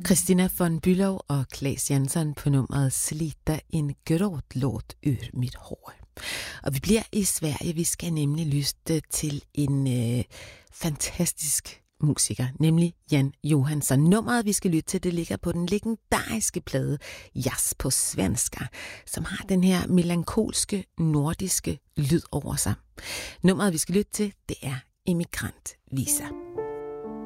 Christina von Bülow og Claes Jansson på nummeret Slita en gråtlåt ur mit hår. Og vi bliver i Sverige. Vi skal nemlig lytte til en fantastisk musiker, nemlig Jan Johansson. Nummeret, vi skal lytte til, det ligger på den legendariske plade Jazz på svenska, som har den her melankolske, nordiske lyd over sig. Nummeret, vi skal lytte til, det er Emigrant Visa.